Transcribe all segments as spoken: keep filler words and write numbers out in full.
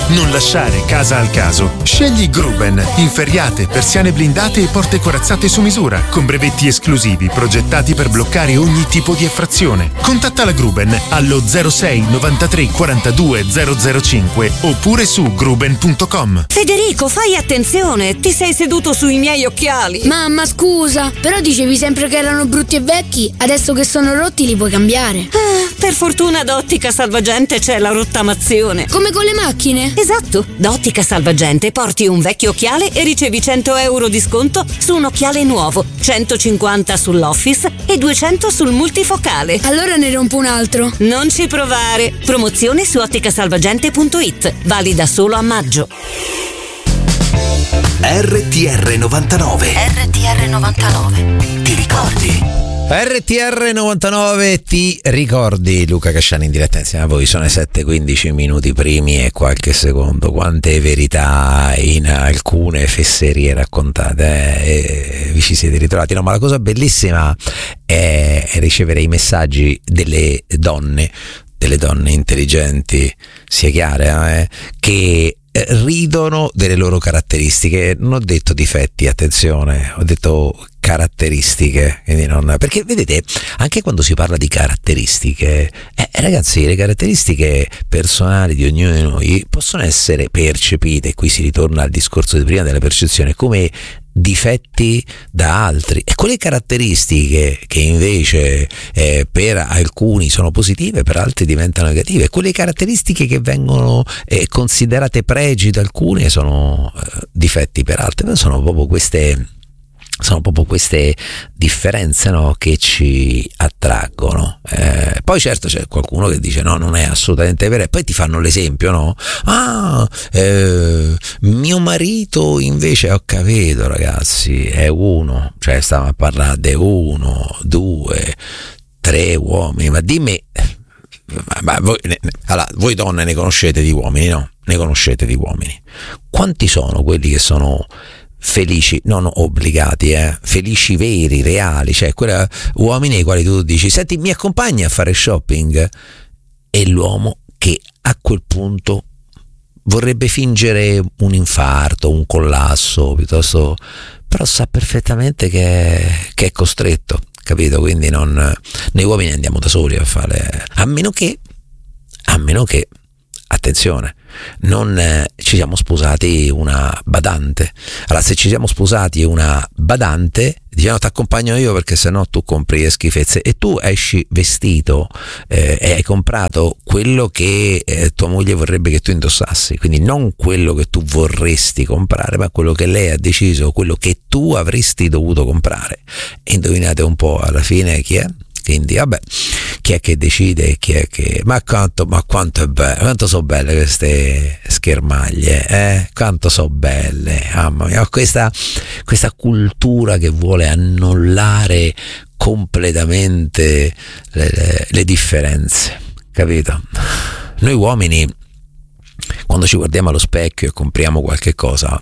Non lasciare casa al caso. Scegli Gruben, inferriate, persiane blindate e porte corazzate su misura, con brevetti esclusivi progettati per bloccare ogni tipo di effrazione. Contatta la Gruben allo zero sei novantatré quarantadue zero zero cinque oppure su gruben punto com. Federico, fai attenzione, ti sei seduto sui miei occhiali. Mamma, scusa, però dicevi sempre che erano brutti e vecchi, adesso che sono rotti li puoi cambiare. Ah, per fortuna da Ottica Salvagente c'è la rottamazione. Come con le macchine? Esatto, da Ottica Salvagente porti un vecchio occhiale e ricevi cento euro di sconto su un occhiale nuovo, centocinquanta sull'Office e duecento sul multifocale. Allora ne rompo un altro. Non ci provare. Promozione su otticasalvagente punto it, valida solo a maggio. R T R novantanove. R T R novantanove. Ti ricordi? R T R novantanove, ti ricordi? Luca Casciani in diretta insieme a voi. Sono le sette e quindici minuti primi e qualche secondo. Quante verità in alcune fesserie raccontate, eh, e vi ci siete ritrovati. No, ma la cosa bellissima è ricevere i messaggi delle donne, delle donne intelligenti, sia chiara, eh, che ridono delle loro caratteristiche. Non ho detto difetti, attenzione, ho detto caratteristiche, quindi non, perché vedete, anche quando si parla di caratteristiche, eh, ragazzi, le caratteristiche personali di ognuno di noi possono essere percepite, e qui si ritorna al discorso di prima della percezione, come difetti da altri, e quelle caratteristiche che invece eh, per alcuni sono positive, per altri diventano negative, quelle caratteristiche che vengono eh, considerate pregi da alcuni sono eh, difetti per altri. Sono proprio queste sono proprio queste differenze, no, che ci attraggono. Eh, poi certo c'è qualcuno che dice no, non è assolutamente vero, e poi ti fanno l'esempio, no? Ah, eh, mio marito invece, ho capito ragazzi, è uno, cioè stiamo a parlare di uno, due, tre uomini, ma dimmi, ma, ma voi, allora, voi donne ne conoscete di uomini, no? Ne conoscete di uomini. Quanti sono quelli che sono felici, non obbligati, eh, felici veri, reali, cioè quella, uomini ai quali tu dici senti, mi accompagni a fare shopping, e l'uomo che a quel punto vorrebbe fingere un infarto, un collasso, piuttosto, però sa perfettamente che, che è costretto, capito? Quindi non, noi uomini andiamo da soli a fare, a meno che a meno che attenzione, non eh, ci siamo sposati una badante. Allora, se ci siamo sposati una badante, diciamo ti accompagno io perché sennò tu compri le schifezze, e tu esci vestito eh, e hai comprato quello che eh, tua moglie vorrebbe che tu indossassi, quindi non quello che tu vorresti comprare, ma quello che lei ha deciso, quello che tu avresti dovuto comprare. E indovinate un po' alla fine chi è? Quindi vabbè, chi è che decide, chi è che, ma quanto, ma quanto è bello, quanto sono belle queste schermaglie, eh? Quanto sono belle, mamma mia, questa, questa cultura che vuole annullare completamente le, le, le differenze, capito? Noi uomini, quando ci guardiamo allo specchio e compriamo qualche cosa,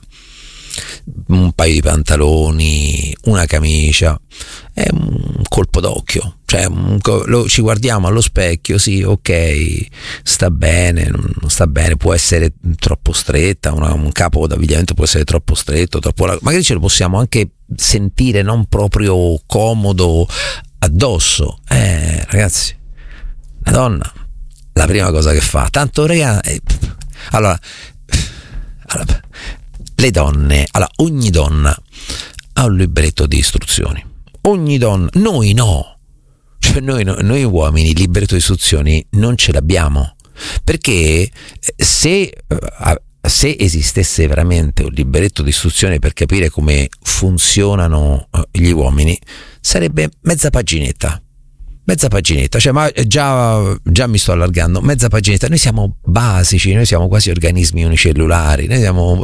un paio di pantaloni, una camicia, è un colpo d'occhio, cioè un, lo, ci guardiamo allo specchio, sì, ok, sta bene, non sta bene, può essere troppo stretta, una, un capo d'abbigliamento può essere troppo stretto, troppo, magari ce lo possiamo anche sentire non proprio comodo addosso, eh ragazzi, la donna, la prima cosa che fa, tanto raga, eh, allora, allora le donne, allora ogni donna ha un libretto di istruzioni, ogni donna, noi no, cioè noi, noi uomini il libretto di istruzioni non ce l'abbiamo, perché se, se esistesse veramente un libretto di istruzioni per capire come funzionano gli uomini, sarebbe mezza paginetta. Mezza paginetta, cioè, ma già, già mi sto allargando, mezza paginetta. Noi siamo basici, noi siamo quasi organismi unicellulari, noi siamo,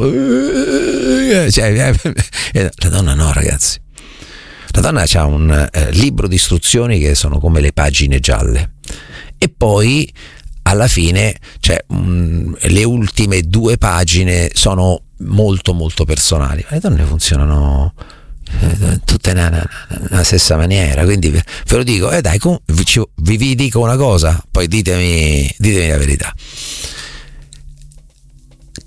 cioè, la donna no, ragazzi, la donna ha un eh, libro di istruzioni che sono come le pagine gialle, e poi alla fine, cioè, mh, le ultime due pagine sono molto molto personali. Le donne funzionano tutte nella, nella stessa maniera, quindi ve lo dico, eh dai, vi, vi dico una cosa, poi ditemi, ditemi la verità.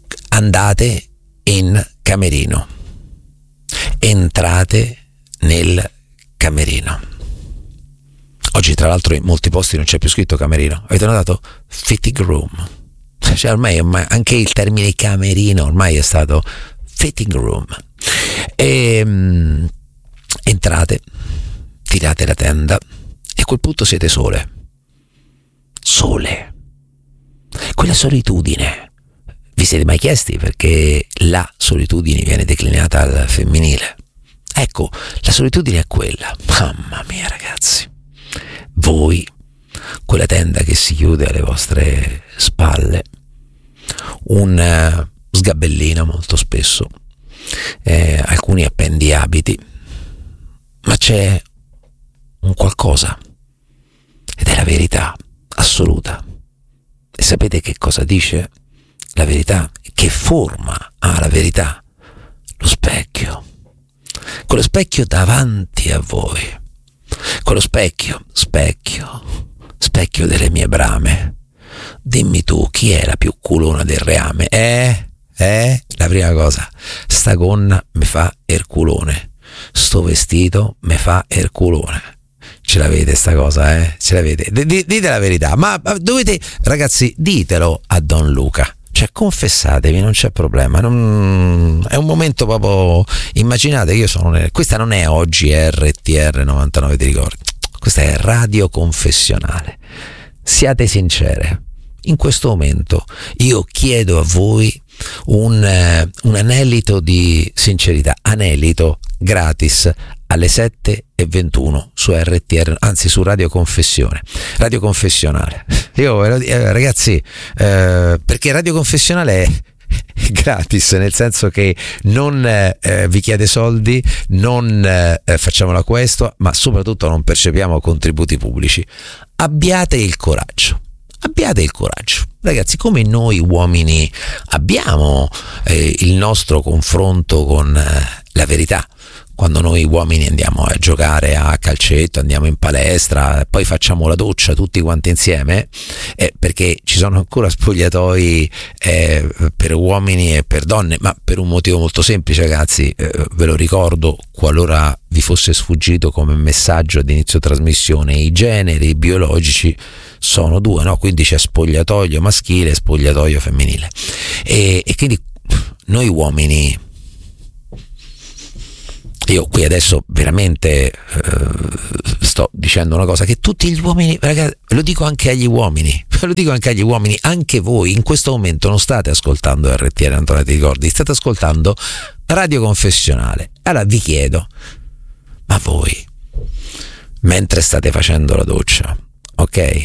andate in camerino, entrate nel camerino. Oggi tra l'altro in molti posti non c'è più scritto camerino, avete notato? Fitting room, cioè ormai, ormai anche il termine camerino ormai è stato fitting room. E um, entrate, tirate la tenda e a quel punto siete sole sole quella solitudine. Vi siete mai chiesti perché la solitudine viene declinata al femminile? Ecco, la solitudine è quella. Mamma mia ragazzi, voi, quella tenda che si chiude alle vostre spalle, un uh, sgabellino molto spesso, eh, alcuni appendiabiti, ma c'è un qualcosa ed è la verità assoluta. E sapete che cosa dice la verità? Che forma ha la verità? Lo specchio. Quello specchio davanti a voi. Quello specchio, specchio, specchio delle mie brame. Dimmi tu, chi è la più culona del reame? Eh? Eh? La prima cosa, sta gonna mi fa erculone, sto vestito mi fa erculone. Ce l'avete sta cosa, eh? Ce l'avete? D- dite la verità, ma dovete, ragazzi, ditelo a Don Luca. Cioè, confessatevi, non c'è problema. Non... È un momento proprio. Immaginate che io sono. Nel... Questa non è oggi R T R novantanove, ti ricordi? Questa è radio confessionale. Siate sincere. In questo momento io chiedo a voi un, eh, un anelito di sincerità, anelito gratis alle sette e ventuno su R T R, anzi su Radio Confessione, Radio Confessionale. Io eh, ragazzi, eh, perché Radio Confessionale è gratis, nel senso che non eh, vi chiede soldi, non eh, facciamo la questo, ma soprattutto non percepiamo contributi pubblici. Abbiate il coraggio. Abbiate il coraggio, ragazzi, come noi uomini abbiamo eh, il nostro confronto con eh, la verità. Quando noi uomini andiamo a giocare a calcetto, andiamo in palestra, poi facciamo la doccia tutti quanti insieme, eh, perché ci sono ancora spogliatoi eh, per uomini e per donne, ma per un motivo molto semplice, ragazzi, eh, ve lo ricordo qualora vi fosse sfuggito come messaggio ad inizio trasmissione: i generi biologici sono due, no? Quindi c'è spogliatoio maschile e spogliatoio femminile, e, e quindi noi uomini, io qui adesso veramente eh, sto dicendo una cosa che tutti gli uomini, ragazzi, lo dico anche agli uomini, lo dico anche agli uomini, anche voi in questo momento non state ascoltando R T R, Antonio, ti ricordi? State ascoltando Radio Confessionale. Allora vi chiedo, ma voi, mentre state facendo la doccia, ok?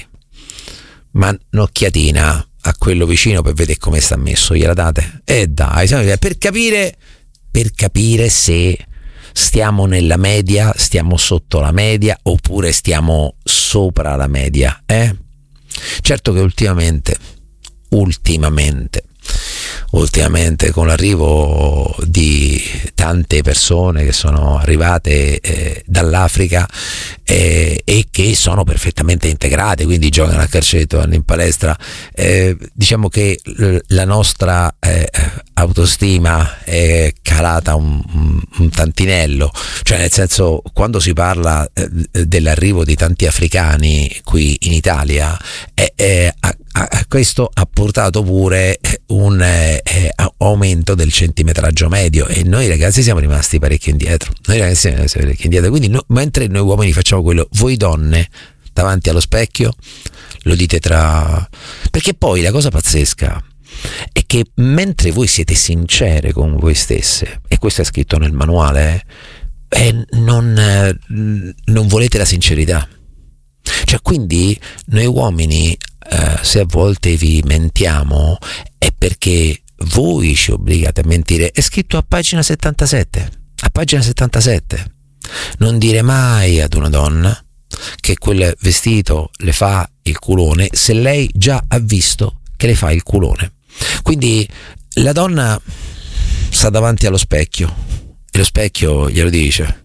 Ma un'occhiatina a quello vicino per vedere come sta messo, gliela date? E dai, per capire, per capire se stiamo nella media, stiamo sotto la media oppure stiamo sopra la media, eh? Certo che ultimamente, ultimamente, ultimamente con l'arrivo di tante persone che sono arrivate eh, dall'Africa eh, e che sono perfettamente integrate, quindi giocano a calcetto, vanno in palestra, eh, diciamo che l- la nostra eh, autostima è calata un, un, un tantinello, cioè nel senso, quando si parla eh, dell'arrivo di tanti africani qui in Italia, eh, eh, a, a questo ha portato pure un eh, aumento del centimetraggio medio, e noi ragazzi siamo rimasti parecchio indietro, noi ragazzi siamo rimasti parecchio indietro, quindi no, mentre noi uomini facciamo quello, voi donne davanti allo specchio lo dite tra... Perché poi la cosa pazzesca è che mentre voi siete sincere con voi stesse, e questo è scritto nel manuale, eh, eh, non, eh, non volete la sincerità. Cioè, quindi noi uomini, eh, se a volte vi mentiamo, è perché voi ci obbligate a mentire. È scritto a pagina settantasette, a pagina settantasette. Non dire mai ad una donna che quel vestito le fa il culone se lei già ha visto che le fa il culone. Quindi la donna sta davanti allo specchio e lo specchio glielo dice: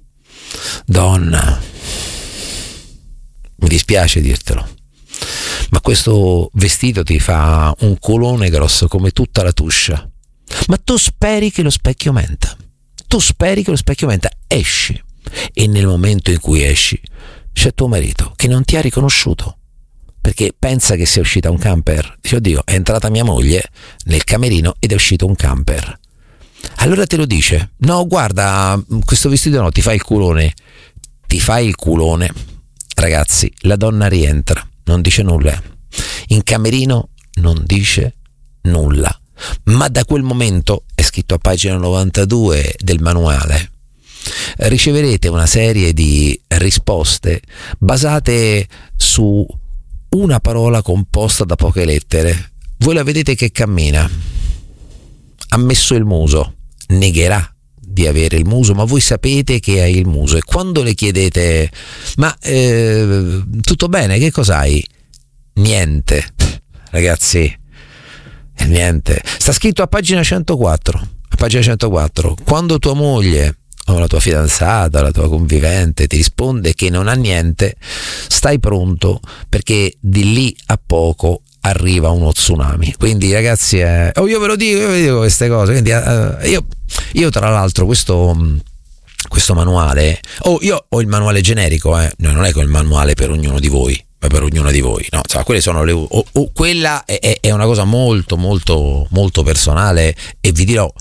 donna, mi dispiace dirtelo, ma questo vestito ti fa un culone grosso come tutta la tuscia. ma tu speri che lo specchio menta, tu speri che lo specchio menta, esci e nel momento in cui esci c'è tuo marito che non ti ha riconosciuto perché pensa che sia uscita un camper. Dice: oddio, è entrata mia moglie nel camerino ed è uscito un camper. Allora te lo dice: no, guarda, questo vestito no, ti fai il culone, ti fai il culone. Ragazzi, la donna rientra, non dice nulla, in camerino non dice nulla, ma da quel momento, è scritto a pagina novantadue del manuale, riceverete una serie di risposte basate su una parola composta da poche lettere. Voi la vedete che cammina, ha messo il muso, negherà di avere il muso, ma voi sapete che hai il muso, e quando le chiedete: ma eh, tutto bene, che cos'hai? Niente, ragazzi, niente. Sta scritto a pagina centoquattro, a pagina centoquattro, quando tua moglie o la tua fidanzata, la tua convivente ti risponde che non ha niente, stai pronto, perché di lì a poco arriva uno tsunami. Quindi ragazzi, eh, oh, io ve lo dico, io vi dico queste cose. Quindi eh, io, io tra l'altro questo questo manuale, oh, io ho il manuale generico, eh, no, non è quel manuale per ognuno di voi, ma per ognuno di voi, no, insomma, quelle sono le, oh, oh, quella è, è una cosa molto molto molto personale, e vi dirò,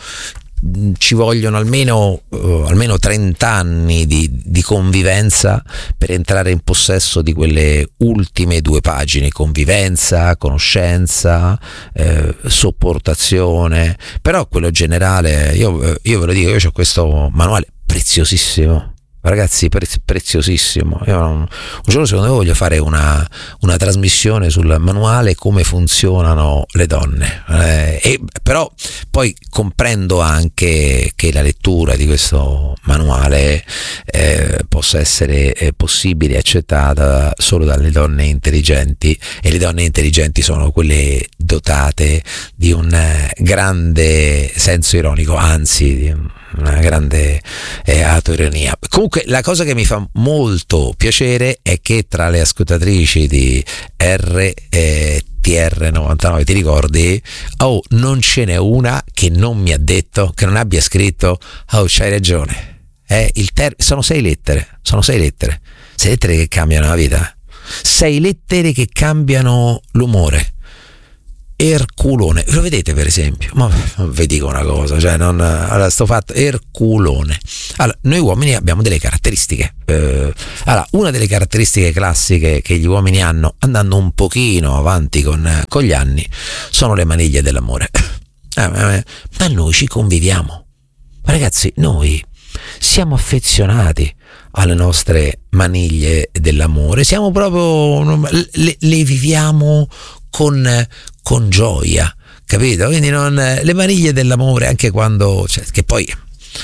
ci vogliono almeno uh, almeno trenta anni di, di convivenza per entrare in possesso di quelle ultime due pagine: convivenza, conoscenza, eh, sopportazione. Però quello generale, io, io ve lo dico, io ho questo manuale preziosissimo, ragazzi, prez- preziosissimo. Io un, un giorno secondo me voglio fare una, una trasmissione sul manuale come funzionano le donne, eh, e però poi comprendo anche che la lettura di questo manuale eh, possa essere eh, possibile e accettata solo dalle donne intelligenti, e le donne intelligenti sono quelle dotate di un grande senso ironico, anzi di una grande eh, autoironia. Comunque la cosa che mi fa molto piacere è che tra le ascoltatrici di R T R novantanove, ti ricordi? Oh, non ce n'è una che non mi ha detto, che non abbia scritto: oh, c'hai ragione, eh, il ter- sono sei lettere, sono sei lettere, sei lettere che cambiano la vita, sei lettere che cambiano l'umore. Erculone, lo vedete per esempio? Ma vi dico una cosa, cioè non, allora sto fatto Erculone. Allora, noi uomini abbiamo delle caratteristiche. Eh, allora, una delle caratteristiche classiche che gli uomini hanno, andando un pochino avanti con, con gli anni, sono le maniglie dell'amore. Eh, eh, ma noi ci conviviamo, ragazzi, noi siamo affezionati alle nostre maniglie dell'amore, siamo proprio, le, le viviamo con con gioia, capito? Quindi non, le maniglie dell'amore, anche quando, cioè, che poi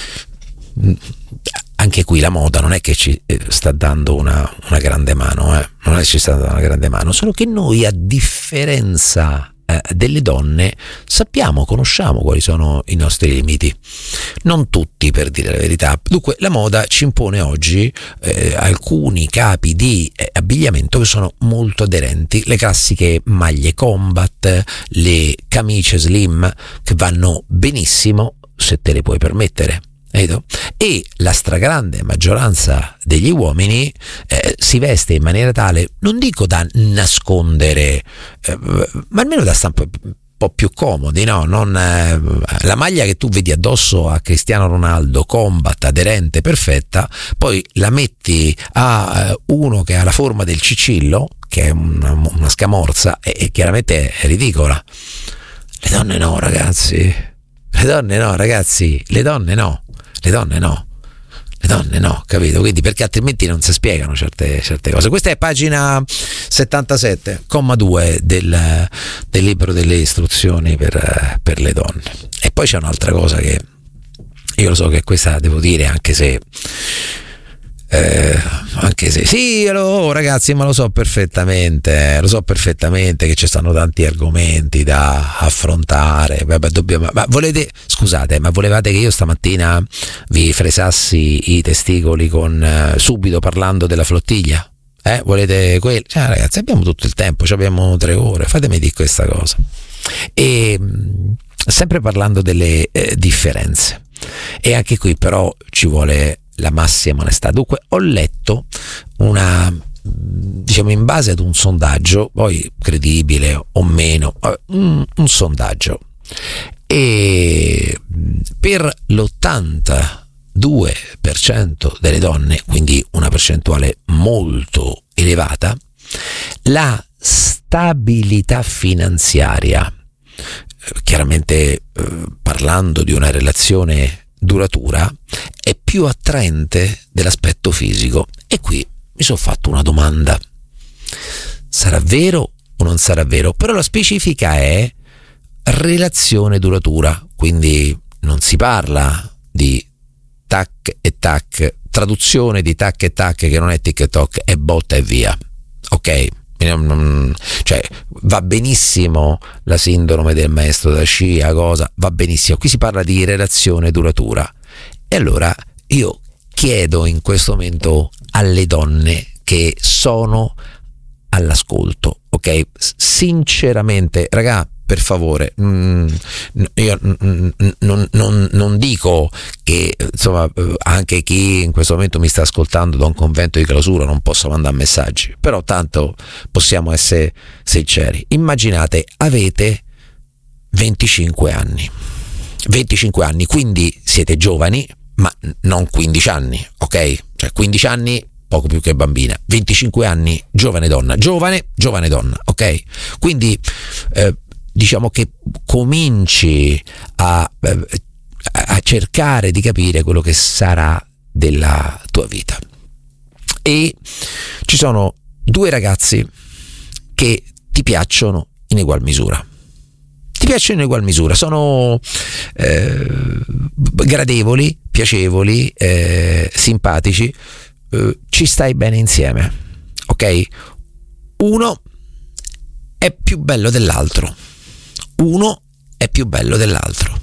anche qui la moda non è che ci sta dando una, una grande mano, eh? Non è che ci sta dando una grande mano, solo che noi, a differenza eh, delle donne, sappiamo, conosciamo quali sono i nostri limiti. Non tutti, per dire la verità. Dunque la moda ci impone oggi eh, alcuni capi di eh, abbigliamento che sono molto aderenti: le classiche maglie combat, le camicie slim, che vanno benissimo se te le puoi permettere, e la stragrande maggioranza degli uomini eh, si veste in maniera tale, non dico da nascondere, eh, ma almeno da stare un po' più comodi, no? Non, eh, la maglia che tu vedi addosso a Cristiano Ronaldo, combat, aderente, perfetta, poi la metti a uno che ha la forma del cicillo, che è una, una scamorza, e, e chiaramente è ridicola. Le donne no, ragazzi, le donne no, ragazzi, le donne no. Le donne no, le donne no, capito? Quindi, perché altrimenti non si spiegano certe, certe cose. Questa è pagina settantasette, comma due del, del libro delle istruzioni per, per le donne. E poi c'è un'altra cosa che io lo so che questa devo dire, anche se Eh, anche se sì, lo, ragazzi, ma lo so perfettamente, lo so perfettamente che ci stanno tanti argomenti da affrontare. Vabbè, dobbiamo, ma volete, scusate, ma volevate che io stamattina vi fresassi i testicoli con eh, subito parlando della flottiglia? Eh, volete quello? Cioè, ragazzi, abbiamo tutto il tempo, abbiamo tre ore, fatemi dire questa cosa. E sempre parlando delle eh, differenze, e anche qui però ci vuole la massima onestà. Dunque ho letto una, diciamo, in base ad un sondaggio, poi credibile o meno, un, un sondaggio, e per l'ottantadue per cento delle donne, quindi una percentuale molto elevata, la stabilità finanziaria, chiaramente eh, parlando di una relazione duratura, è più attraente dell'aspetto fisico. E qui mi sono fatto una domanda: sarà vero o non sarà vero? Però la specifica è relazione duratura, quindi non si parla di tac e tac, traduzione di tac e tac che non è TikTok, è botta e via, ok? Cioè va benissimo la sindrome del maestro da sci, a cosa va benissimo, qui si parla di relazione duratura. E allora io chiedo in questo momento alle donne che sono all'ascolto, ok, sinceramente, raga, per favore, mm, io mm, non, non, non dico che insomma anche chi in questo momento mi sta ascoltando da un convento di clausura non possa mandare messaggi, però tanto possiamo essere sinceri. Immaginate, avete venticinque anni, venticinque anni, quindi siete giovani, ma non quindici anni, ok? Cioè quindici anni poco più che bambina, venticinque anni giovane donna, giovane, giovane donna, ok? Quindi eh, diciamo che cominci a, a cercare di capire quello che sarà della tua vita. E ci sono due ragazzi che ti piacciono in egual misura. Ti piacciono in egual misura, sono eh, gradevoli, piacevoli, eh, simpatici, eh, ci stai bene insieme, ok? Uno è più bello dell'altro. Uno è più bello dell'altro.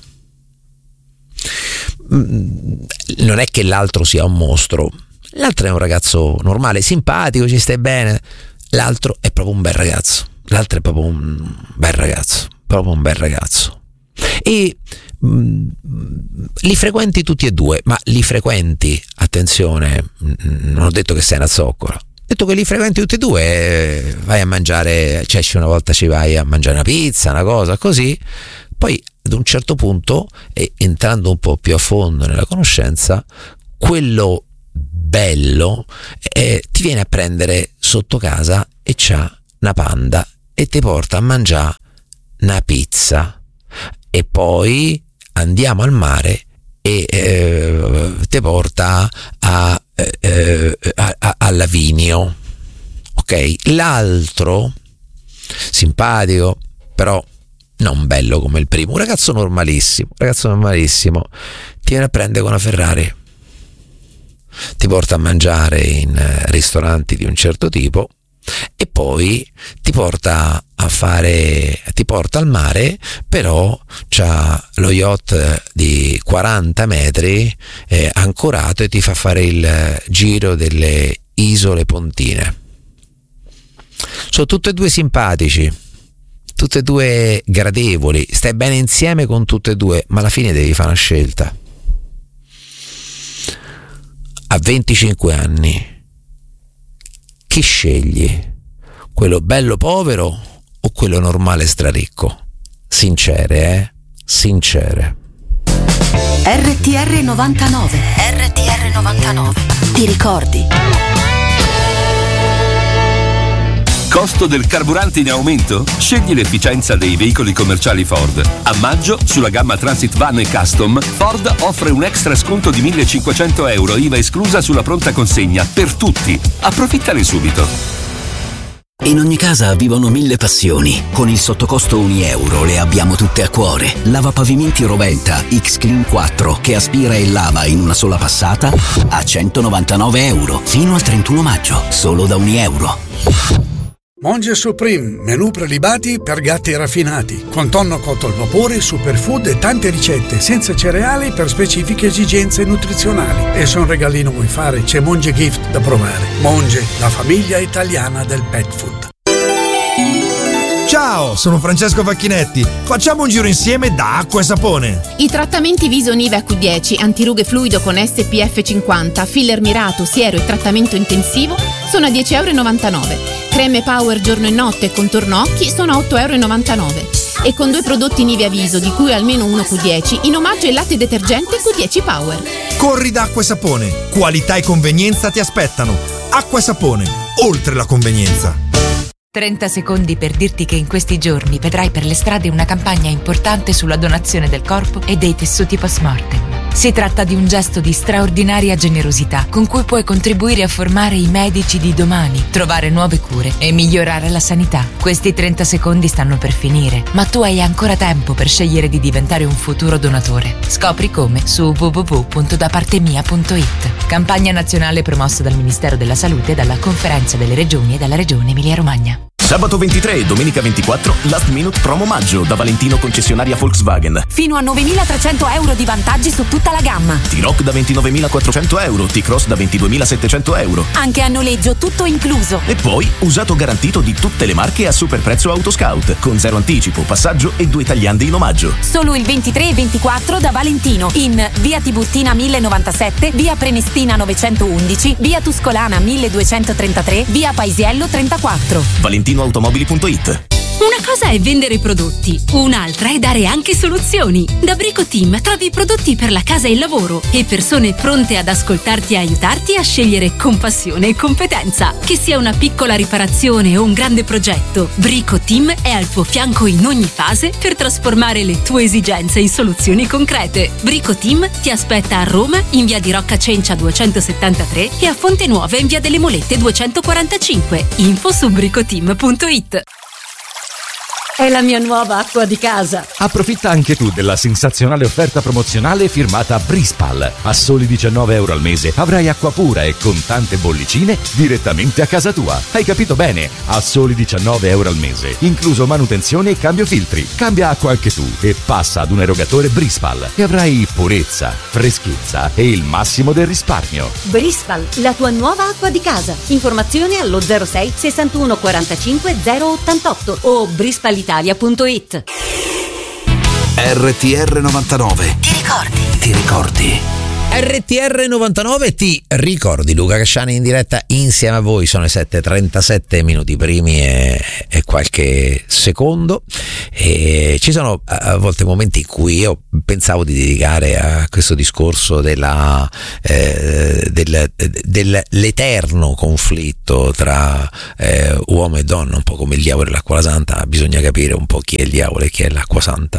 Non è che l'altro sia un mostro, l'altro è un ragazzo normale, simpatico, ci stai bene. L'altro è proprio un bel ragazzo. L'altro è proprio un bel ragazzo, proprio un bel ragazzo. E mh, li frequenti tutti e due, ma li frequenti, attenzione, non ho detto che sei una zoccola. Ho detto che li frequenti tutti e due, vai a mangiare, cioè una volta ci vai a mangiare una pizza, una cosa così, poi ad un certo punto, e entrando un po' più a fondo nella conoscenza, quello bello eh, ti viene a prendere sotto casa e c'ha una panda e ti porta a mangiare una pizza, e poi andiamo al mare e eh, ti porta a Eh, a, a, a Lavinio, ok? L'altro simpatico, però non bello come il primo, un ragazzo normalissimo, ragazzo normalissimo, ti viene a prendere con una Ferrari, ti porta a mangiare in ristoranti di un certo tipo e poi ti porta a fare, ti porta al mare, però c'ha lo yacht di quaranta metri eh, ancorato e ti fa fare il giro delle isole pontine. Sono tutti e due simpatici, tutti e due gradevoli, stai bene insieme con tutti e due, ma alla fine devi fare una scelta. A venticinque anni chi scegli? Quello bello povero o quello normale straricco? Sincere, eh? Sincere. R T R novantanove. R T R novantanove. Ti ricordi? Costo del carburante in aumento? Scegli l'efficienza dei veicoli commerciali Ford. A maggio, sulla gamma Transit Van e Custom, Ford offre un extra sconto di millecinquecento euro, I V A esclusa, sulla pronta consegna, per tutti. Approfittane subito. In ogni casa vivono mille passioni. Con il sottocosto un euro le abbiamo tutte a cuore. Lavapavimenti Rovelta X-Clean quattro, che aspira e lava in una sola passata, a centonovantanove euro. Fino al trentuno maggio, solo da un euro. Monge Supreme, menù prelibati per gatti raffinati, con tonno cotto al vapore, superfood e tante ricette senza cereali per specifiche esigenze nutrizionali. E se un regalino vuoi fare, c'è Monge Gift da provare. Monge, la famiglia italiana del pet food. Ciao, sono Francesco Facchinetti. Facciamo un giro insieme da Acqua e Sapone. I trattamenti viso Nivea Q dieci, antirughe fluido con S P F cinquanta, filler mirato, siero e trattamento intensivo sono a dieci virgola novantanove euro. Creme Power giorno e notte e contorno occhi sono a otto virgola novantanove euro. E con due prodotti Nivea Viso, di cui almeno uno Q dieci, in omaggio il latte detergente Q dieci Power. Corri da Acqua e Sapone. Qualità e convenienza ti aspettano. Acqua e Sapone, oltre la convenienza. trenta secondi per dirti che in questi giorni vedrai per le strade una campagna importante sulla donazione del corpo e dei tessuti post-mortem. Si tratta di un gesto di straordinaria generosità con cui puoi contribuire a formare i medici di domani, trovare nuove cure e migliorare la sanità. Questi trenta secondi stanno per finire, ma tu hai ancora tempo per scegliere di diventare un futuro donatore. Scopri come su w w w punto da parte mia punto i t. Campagna nazionale promossa dal Ministero della Salute, dalla Conferenza delle Regioni e dalla Regione Emilia-Romagna. Sabato ventitré e domenica ventiquattro, Last Minute Promo Maggio da Valentino concessionaria Volkswagen. Fino a novemilatrecento euro di vantaggi su tutta la gamma. T-Roc da ventinovemilaquattrocento euro, T-Cross da ventiduemilasettecento euro. Anche a noleggio, tutto incluso. E poi usato garantito di tutte le marche a super prezzo Autoscout, con zero anticipo, passaggio e due tagliandi in omaggio. Solo il ventitré e ventiquattro da Valentino, in via Tiburtina mille novantasette, via Prenestina novecentoundici, via Tuscolana milleduecentotrentatré, via Paisiello trentaquattro. Valentino automobili punto it. Una cosa è vendere prodotti, un'altra è dare anche soluzioni. Da Brico Team trovi prodotti per la casa e il lavoro e persone pronte ad ascoltarti e aiutarti a scegliere con passione e competenza. Che sia una piccola riparazione o un grande progetto, Brico Team è al tuo fianco in ogni fase per trasformare le tue esigenze in soluzioni concrete. Brico Team ti aspetta a Roma in via di Rocca Cencia duecentosettantatré e a Fonte Nuova in via delle Molette duecentoquarantacinque. Info su bricoteam punto it. È la mia nuova acqua di casa. Approfitta anche tu della sensazionale offerta promozionale firmata Brispal. A soli diciannove euro al mese avrai acqua pura e con tante bollicine direttamente a casa tua. Hai capito bene? A soli diciannove euro al mese, incluso manutenzione e cambio filtri. Cambia acqua anche tu e passa ad un erogatore Brispal e avrai purezza, freschezza e il massimo del risparmio. Brispal, la tua nuova acqua di casa. Informazioni allo zero sei sessantuno quarantacinque zero ottantotto o brispal italia punto it. R T R novantanove. Ti ricordi? Ti ricordi? R T R novantanove, ti ricordi? Luca Casciani in diretta insieme a voi. Sono le sette e trentasette minuti primi e, e qualche secondo, e ci sono a volte momenti in cui io pensavo di dedicare a questo discorso della, eh, del, dell'eterno conflitto tra eh, uomo e donna, un po' come il diavolo e l'acqua santa. Bisogna capire un po' chi è il diavolo e chi è l'acqua santa,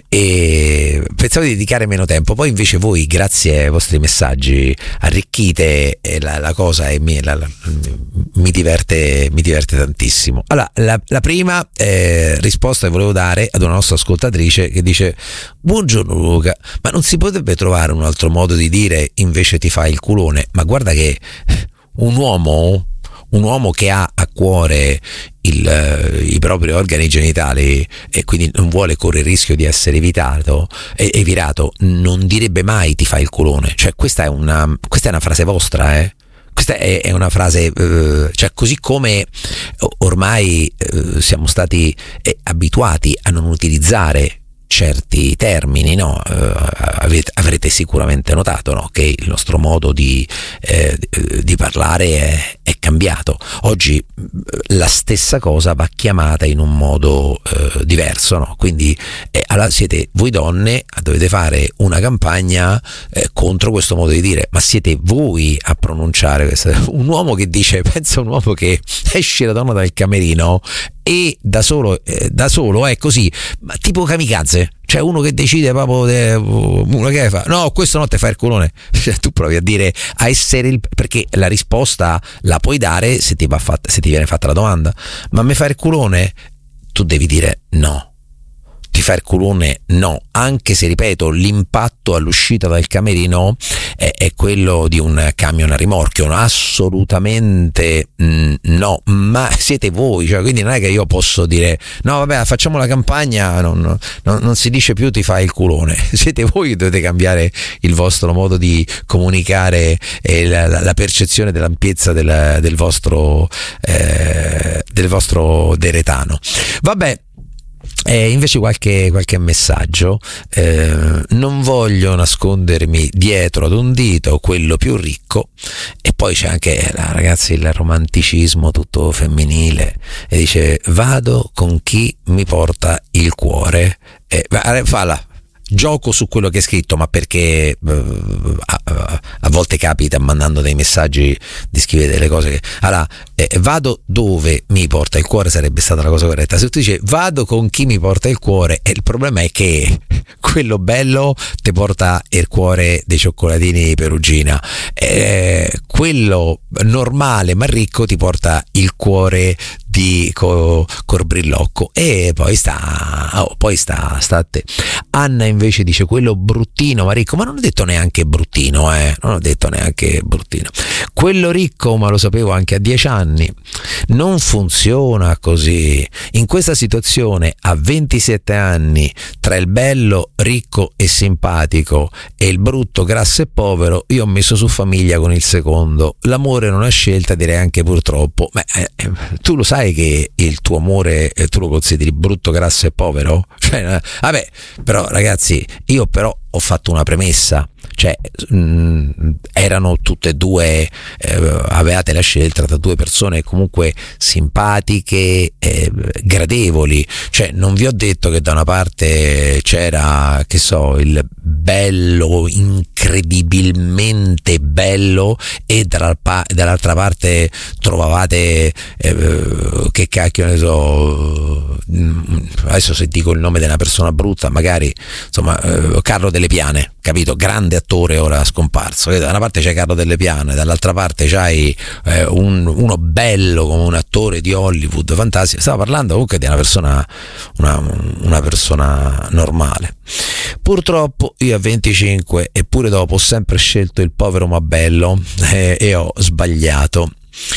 e pensavo di dedicare meno tempo. Poi invece voi, grazie ai vostri messaggi, arricchite la, la cosa e mi, la, la, mi diverte mi diverte tantissimo. Allora, la, la prima eh, risposta che volevo dare ad una nostra ascoltatrice che dice: buongiorno Luca, ma non si potrebbe trovare un altro modo di dire invece ti fai il culone? Ma guarda che un uomo un uomo che ha a cuore il, i propri organi genitali e quindi non vuole correre il rischio di essere evitato e evirato, non direbbe mai ti fai il culone. Cioè questa è una questa è una frase vostra, eh questa è, è una frase eh, cioè così come ormai eh, siamo stati eh, abituati a non utilizzare certi termini, no? Uh, avete, avrete sicuramente notato, no? Che il nostro modo di, eh, di parlare è, è cambiato. Oggi la stessa cosa va chiamata in un modo eh, diverso, no? Quindi eh, allora siete voi donne, dovete fare una campagna eh, contro questo modo di dire, ma siete voi a pronunciare questo. Un uomo che dice, pensa un uomo che esce la donna dal camerino e da solo eh, da solo è così, ma tipo kamikaze, cioè uno che decide proprio de, uno che fa no, questo no, te fai il culone. Cioè, tu provi a dire a essere il, perché la risposta la puoi dare se ti va fatta, se ti viene fatta la domanda, ma mi fai il culone, tu devi dire no, ti fa il culone no, anche se ripeto l'impatto all'uscita dal camerino è, è quello di un camion a rimorchio, assolutamente mh, no, ma siete voi, cioè, quindi non è che io posso dire no vabbè facciamo la campagna, non, non, non si dice più ti fai il culone, siete voi che dovete cambiare il vostro modo di comunicare e la, la, la percezione dell'ampiezza del, del vostro eh, del vostro deretano. Vabbè, Eh, invece qualche, qualche messaggio, eh, non voglio nascondermi dietro ad un dito, quello più ricco, e poi c'è anche la, ragazzi, il romanticismo tutto femminile, e dice vado con chi mi porta il cuore, eh, falla gioco su quello che è scritto, ma perché uh, a, a volte capita mandando dei messaggi di scrivere delle cose che allora eh, vado dove mi porta il cuore sarebbe stata la cosa corretta. Se tu dici vado con chi mi porta il cuore, e il problema è che quello bello ti porta il cuore dei cioccolatini Perugina, eh, quello normale ma ricco ti porta il cuore di co, Corbrilocco, e poi sta oh, poi sta, sta a te. Anna invece dice quello bruttino ma ricco, ma non ho detto neanche bruttino, eh non ho detto neanche bruttino, quello ricco, ma lo sapevo anche a dieci anni. Non funziona così. In questa situazione a ventisette anni, tra il bello ricco e simpatico e il brutto grasso e povero, io ho messo su famiglia con il secondo. L'amore non è scelta, direi anche purtroppo. Ma eh, tu lo sai che il tuo amore eh, tu lo consideri brutto, grasso e povero? Cioè, vabbè, però ragazzi, io però ho fatto una premessa, cioè mh, erano tutte e due, eh, avevate la scelta tra due persone comunque simpatiche, eh, gradevoli, cioè non vi ho detto che da una parte c'era, che so, il bello, incredibilmente bello, e dall'altra parte trovavate eh, che cacchio ne so, adesso se dico il nome della persona brutta magari, insomma, eh, Carlo Delle Piane, capito? Grande attore ora scomparso. Da una parte c'è Carlo Delle Piane, dall'altra parte c'hai eh, un, uno bello come un attore di Hollywood fantastico. Stavo parlando comunque di una persona una, una persona normale. Purtroppo io a venticinque e pure dopo ho sempre scelto il povero ma bello, eh, e ho sbagliato.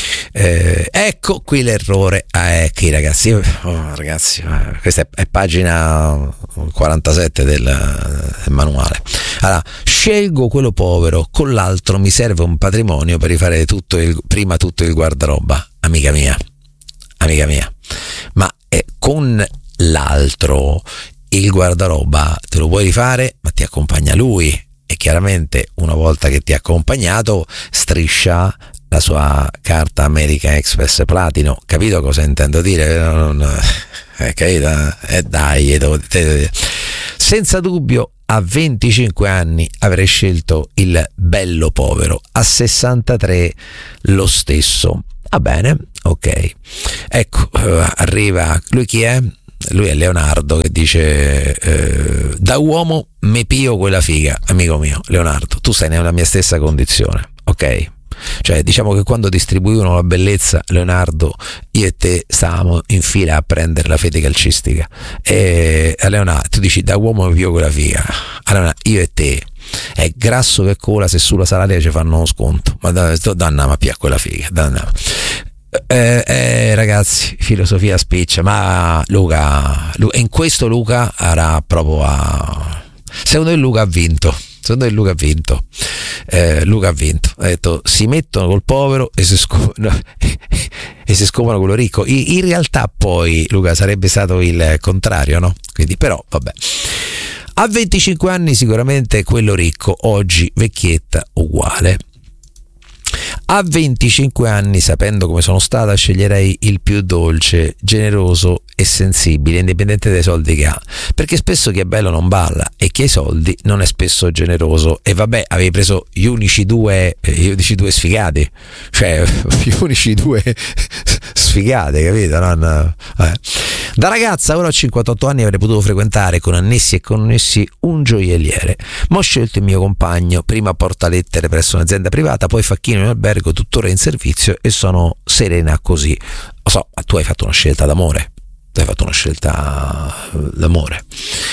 Eh, ecco qui l'errore. Ah, ecco ragazzi, oh, ragazzi, questa è, è pagina quarantasette del, del manuale. Allora, scelgo quello povero, con l'altro mi serve un patrimonio per rifare tutto il, prima tutto il guardaroba. Amica mia, amica mia, ma eh, con l'altro il guardaroba te lo puoi rifare, ma ti accompagna lui, e chiaramente una volta che ti ha accompagnato striscia la sua carta American Express Platino. Capito cosa intendo dire? Non, eh, capito? Eh, dai, eh, devo, te, senza dubbio a venticinque anni avrei scelto il bello povero, a sessantatré lo stesso. Va bene, ok. Ecco, eh, arriva, lui chi è? Lui è Leonardo, che dice eh, da uomo me pio quella figa. Amico mio Leonardo, tu sei nella mia stessa condizione, ok? Cioè diciamo che quando distribuivano la bellezza, Leonardo, io e te stavamo in fila a prendere la fede calcistica, e a Leonardo tu dici da uomo mi pio quella figa. Allora io e te è grasso che cola, se sulla salaria ci fanno uno sconto, ma da, danna ma pia quella figa, danna. Eh, eh, ragazzi, filosofia spiccia, ma Luca, Luca in questo Luca era proprio a, secondo me Luca ha vinto, secondo me Luca ha vinto, eh, Luca ha vinto, ha detto si mettono col povero e si scopano, e si scopano quello ricco. In, in realtà poi Luca sarebbe stato il contrario, no? Quindi però vabbè. A venticinque anni sicuramente quello ricco, oggi vecchietta uguale. A venticinque anni, sapendo come sono stata, sceglierei il più dolce, generoso e sensibile, indipendente dai soldi che ha, perché spesso chi è bello non balla e chi ha i soldi non è spesso generoso. E vabbè, avevi preso gli unici due gli unici due sfigati, cioè gli unici due sfigati, capito? Non, vabbè. Da ragazza, ora ho cinquantotto anni, avrei potuto frequentare con annessi e connessi un gioielliere, ma ho scelto il mio compagno, prima portalettere presso un'azienda privata, poi facchino in albergo, tuttora in servizio, e sono serena così. Lo so, ma tu hai fatto una scelta d'amore, tu hai fatto una scelta d'amore.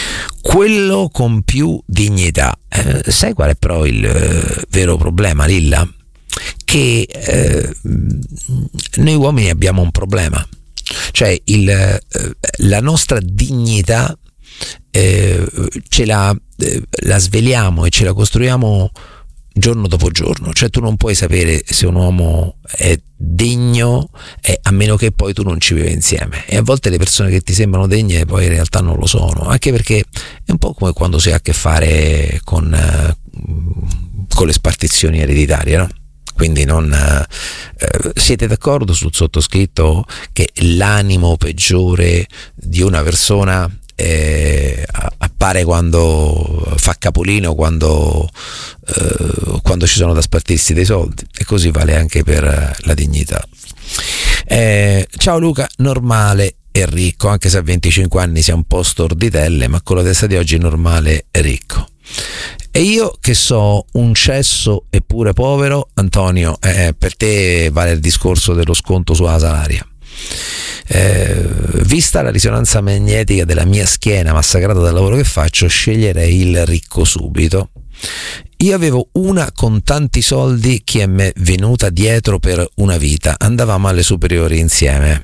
quello con più dignità. Eh, sai qual è però il eh, vero problema, Lilla? Che eh, noi uomini abbiamo un problema, cioè il, eh, la nostra dignità eh, ce la, eh, la sveliamo e ce la costruiamo giorno dopo giorno, cioè tu non puoi sapere se un uomo è degno eh, a meno che poi tu non ci vivi insieme, e a volte le persone che ti sembrano degne poi in realtà non lo sono, anche perché è un po' come quando si ha a che fare con, eh, con le spartizioni ereditarie, no? Quindi non eh, siete d'accordo sul sottoscritto che l'animo peggiore di una persona eh, appare quando fa capolino, quando, eh, quando ci sono da spartirsi dei soldi, e così vale anche per la dignità. Eh, ciao Luca, normale e ricco, anche se a venticinque anni sei un po' storditelle, ma con la testa di oggi normale e ricco. E io che so un cesso eppure povero, Antonio, eh, per te vale il discorso dello sconto sulla salaria. Eh, vista la risonanza magnetica della mia schiena massacrata dal lavoro che faccio, sceglierei il ricco subito. Io avevo una con tanti soldi che mi è venuta dietro per una vita, andavamo alle superiori insieme.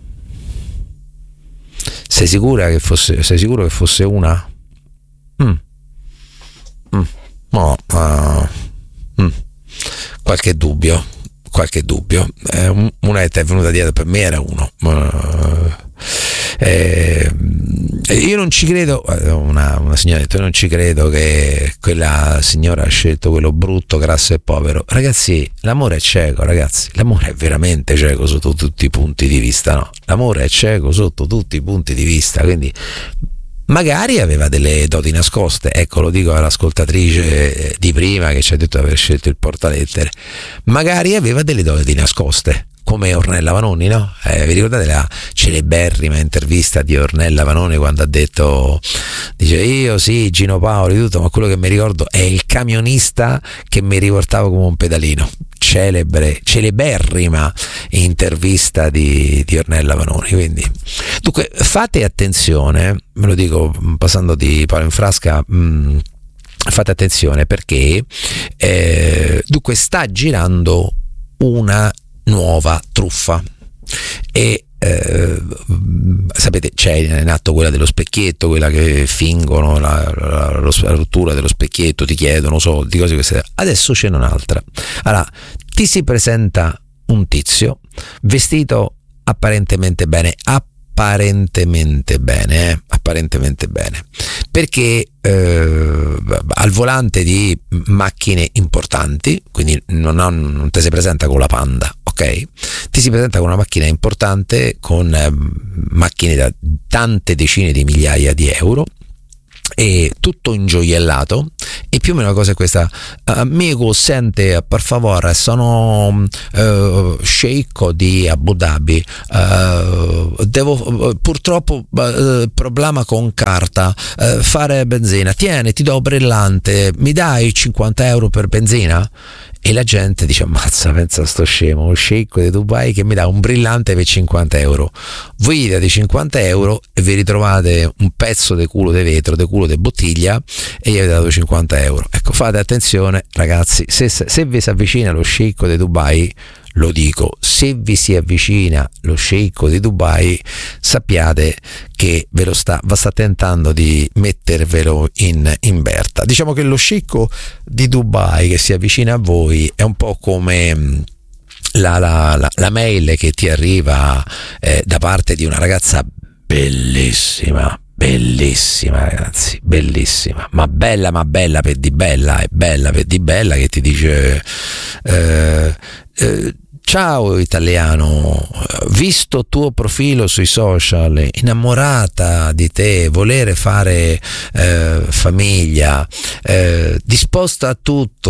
Sei sicura che fosse, sei sicuro che fosse una? Mm. Mm. No, uh, mm. qualche dubbio, qualche dubbio. Eh, una che ti è venuta dietro per me era uno. Uh, eh, io non ci credo, una, una signora ha detto, io non ci credo che quella signora ha scelto quello brutto, grasso e povero. Ragazzi, l'amore è cieco, ragazzi, l'amore è veramente cieco sotto tutti i punti di vista, no? L'amore è cieco sotto tutti i punti di vista, quindi magari aveva delle doti nascoste, ecco, lo dico all'ascoltatrice di prima che ci ha detto di aver scelto il portalettere, magari aveva delle doti nascoste, come Ornella Vanoni, no? Eh, vi ricordate la celeberrima intervista di Ornella Vanoni quando ha detto, dice, io sì, Gino Paoli, tutto, ma quello che mi ricordo è il camionista che mi riportava come un pedalino. Celebre, celeberrima intervista di, di Ornella Vanoni. Quindi, dunque, fate attenzione, me lo dico passando di palo in frasca, mh, fate attenzione perché eh, dunque sta girando una nuova truffa e eh, sapete, c'è in atto quella dello specchietto, quella che fingono la, la, la, la rottura dello specchietto, ti chiedono soldi, cose queste. Adesso c'è un'altra. Allora, ti si presenta un tizio vestito apparentemente bene, apparentemente bene, eh? apparentemente bene, perché eh, al volante di macchine importanti, quindi non, ha, non ti si presenta con la Panda, ok? Ti si presenta con una macchina importante, con eh, macchine da tante decine di migliaia di euro, e tutto ingioiellato, e più o meno la cosa è questa: amico, sente, per favore, sono uh, sceicco di Abu Dhabi, uh, devo uh, purtroppo uh, problema con carta, uh, fare benzina, tieni, ti do brillante, mi dai cinquanta euro per benzina? E la gente dice, ammazza, pensa a sto scemo, un sceicco di Dubai che mi dà un brillante per cinquanta euro. Voi gli date cinquanta euro e vi ritrovate un pezzo di culo di vetro, di culo di bottiglia, e gli avete dato cinquanta euro. Ecco, fate attenzione ragazzi, se, se vi si avvicina lo sceicco di Dubai, lo dico, se vi si avvicina lo sceicco di Dubai, sappiate che ve lo sta, va sta tentando di mettervelo in, in berta. Diciamo che lo sceicco di Dubai che si avvicina a voi è un po' come la, la, la, la mail che ti arriva eh, da parte di una ragazza bellissima, bellissima ragazzi, bellissima, ma bella ma bella per di bella, è bella per di bella, che ti dice eh, eh, ciao italiano, visto tuo profilo sui social, innamorata di te, volere fare eh, famiglia, eh, disposta a tutto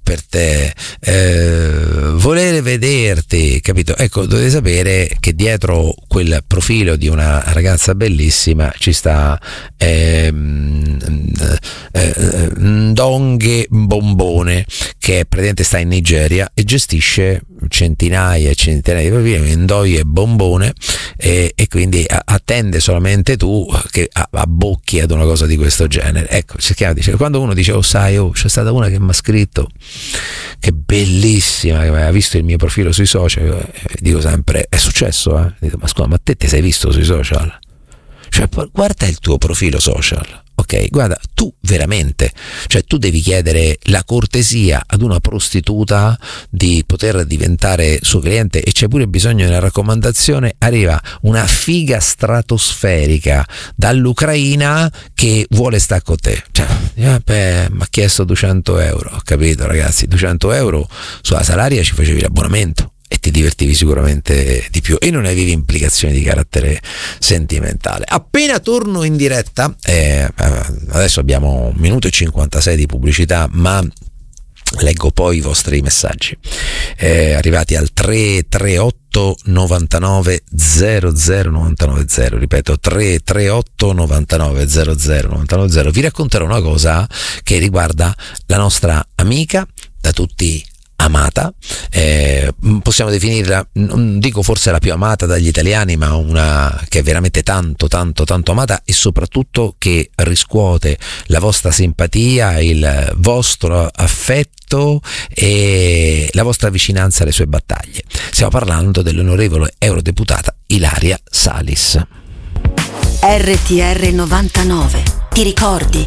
per te, eh, volere vederti, capito? Ecco, dovete sapere che dietro quel profilo di una ragazza bellissima ci sta ehm, eh, Ndonge Bombone, che praticamente sta in Nigeria e gestisce centinaia e centinaia di profili, Ndoye Bombone, e, e quindi attende solamente tu che abbocchi ad una cosa di questo genere. Ecco, cerchiamo di dire, quando uno dice oh sai, oh, c'è stata una che mi ha scritto che bellissima, che aveva visto il mio profilo sui social, eh, dico sempre è successo, eh? Dico, ma scusa, ma te ti sei visto sui social? Cioè, guarda il tuo profilo social, ok? Guarda, tu veramente, cioè tu devi chiedere la cortesia ad una prostituta di poter diventare suo cliente, e c'è pure bisogno della raccomandazione. Arriva una figa stratosferica dall'Ucraina che vuole stare con te, cioè, eh, beh, mi ha chiesto duecento euro, ho capito ragazzi, duecento euro sulla salaria ci facevi l'abbonamento e ti divertivi sicuramente di più e non avevi implicazioni di carattere sentimentale. Appena torno in diretta, eh, adesso abbiamo un minuto e cinquantasei di pubblicità, ma leggo poi i vostri messaggi eh, arrivati al tre tre otto novantanove zero zero novantanove zero, ripeto tre tre otto novantanove zero zero novantanove zero. Vi racconterò una cosa che riguarda la nostra amica, da tutti amata, eh, possiamo definirla, non dico forse la più amata dagli italiani, ma una che è veramente tanto tanto tanto amata, e soprattutto che riscuote la vostra simpatia, il vostro affetto e la vostra vicinanza alle sue battaglie. Stiamo parlando dell'onorevole eurodeputata Ilaria Salis. R T R novantanove, ti ricordi?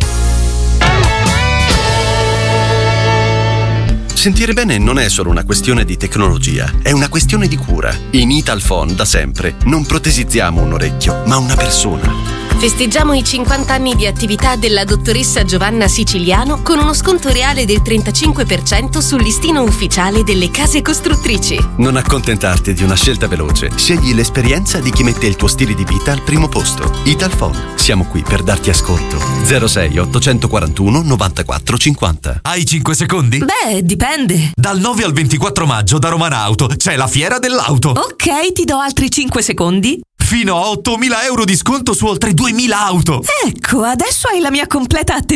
Sentire bene non è solo una questione di tecnologia, è una questione di cura. In Italphone da sempre non protesizziamo un orecchio, ma una persona. Festeggiamo i cinquanta anni di attività della dottoressa Giovanna Siciliano con uno sconto reale del trentacinque per cento sul listino ufficiale delle case costruttrici. Non accontentarti di una scelta veloce, scegli l'esperienza di chi mette il tuo stile di vita al primo posto. Italphone, siamo qui per darti ascolto. zero sei ottocentoquarantuno novantaquattro cinquanta. Hai cinque secondi? Beh, dipende. Dal nove al ventiquattro maggio da Romana Auto c'è la fiera dell'auto. Ok, ti do altri cinque secondi. Fino a ottomila euro di sconto su oltre duemila auto. Ecco, adesso hai la mia completa attenzione.